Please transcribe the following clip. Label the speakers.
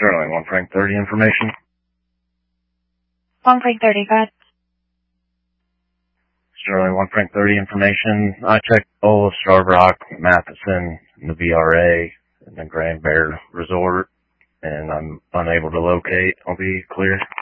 Speaker 1: Sterling, 1 Frank 30 information.
Speaker 2: 1 Frank 30, go ahead.
Speaker 1: Sterling, 1 Frank 30 information. I checked all of Starved Rock, Matheson, and the VRA, and the Grand Bear Resort, and I'm unable to locate. I'll be clear.